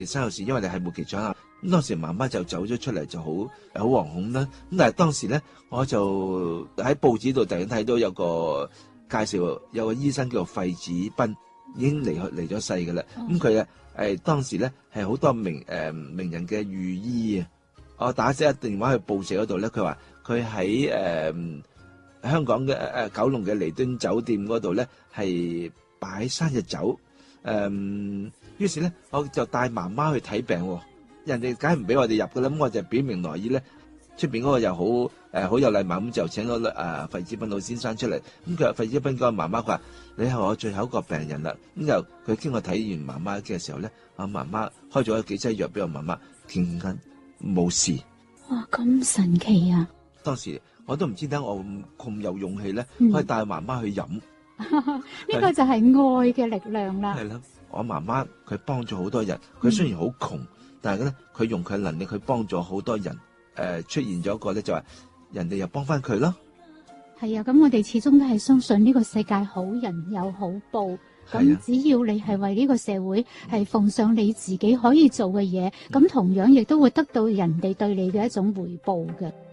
生有事，因為你係末期腸癌。咁當時媽媽就走咗出嚟，就好惶恐啦。咁但係當時咧，我就喺報紙度突然睇到有個介紹，有個醫生叫做費子斌，已經離咗世㗎啦。咁佢當時咧係好多名人嘅御醫啊。我打咗一電話去報社嗰度咧，佢話佢喺香港嘅九龍嘅彌敦酒店嗰度咧係擺生日酒。於是咧我就帶媽媽去睇病喎。人哋梗係唔俾我哋入㗎啦，咁我就表明來意咧。出邊嗰個又好有禮貌，咁就請咗費子斌老先生出嚟。咁佢話費子斌個媽媽，佢話你係我最後一個病人啦。咁就佢經過睇完媽媽嘅時候咧，我媽媽開咗幾劑藥俾我媽媽，健健冇事。 哇，咁神奇啊！ 當時我都唔知點解我咁有勇氣咧，可以帶媽媽去飲。 呢個就係愛嘅力量啦。 係啦，我媽媽佢幫咗好多人，佢雖然好窮，但係咧佢用佢嘅能力去幫咗好多人。出現咗一個咧，就話人哋又幫翻佢咯。 係啊，咁我哋始終都係相信呢個世界好人有好報。咁只要你係為呢個社會係奉上你自己可以做嘅嘢，咁同樣亦都會得到人哋對你嘅一種回報嘅。